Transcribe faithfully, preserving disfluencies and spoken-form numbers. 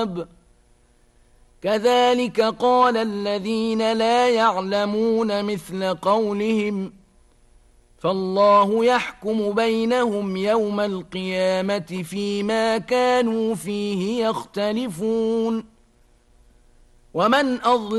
كذلك قال الذين لا يعلمون مثل قولهم فالله يحكم بينهم يوم القيامة فيما كانوا فيه يختلفون ومن أظلم